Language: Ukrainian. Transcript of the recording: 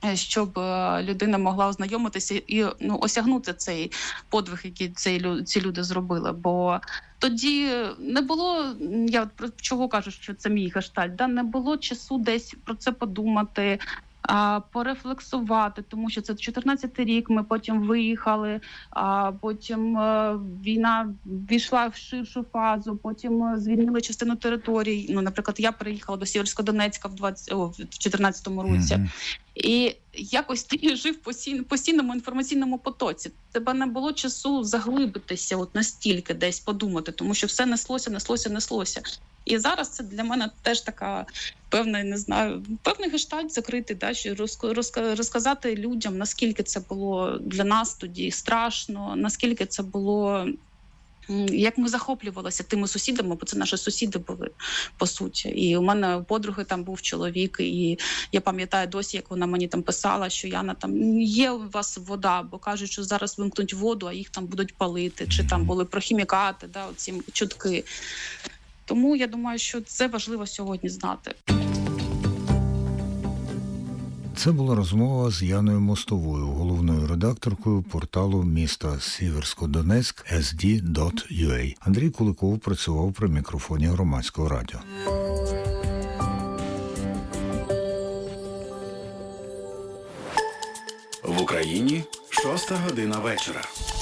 щоб людина могла ознайомитися і осягнути цей подвиг, який ці люди зробили. Бо тоді не було, я про чого кажу, що це мій гештальт, не було часу десь про це подумати, порефлексувати, тому що це 14-й рік, ми потім виїхали, потім війна війшла в ширшу фазу, потім звільнили частину територій. Наприклад, я переїхала до Сєвєрсько-Донецька в 14-му році. І якось ти жив в постійному інформаційному потоці. Тебе не було часу заглибитися настільки десь подумати, тому що все неслося. І зараз це для мене теж така певний гештальт закритий, що розказати людям, наскільки це було для нас тоді страшно, наскільки це було, як ми захоплювалися тими сусідами, бо це наші сусіди були, по суті. І у мене у подруги там був чоловік, і я пам'ятаю досі, як вона мені там писала, що Яна, там є у вас вода, бо кажуть, що зараз вимкнуть воду, а їх там будуть палити, чи там були про хімікати, оці чутки. Тому я думаю, що це важливо сьогодні знати. Це була розмова з Яною Мостовою, головною редакторкою порталу міста Сіверсько-Донецьк sd.ua. Андрій Куликов працював при мікрофоні Громадського радіо. В Україні 6 година вечора.